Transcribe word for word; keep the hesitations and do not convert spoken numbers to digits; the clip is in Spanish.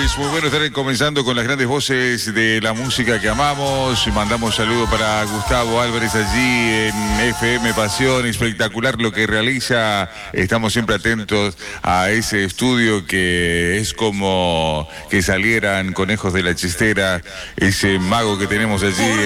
tardes, muy bueno estar comenzando con las grandes voces de la música que amamos. Mandamos saludos para Gustavo Álvarez allí en F M Pasión, espectacular lo que realiza. Estamos siempre atentos a ese estudio que es como que salieran conejos de la chistera, ese mago que tenemos allí.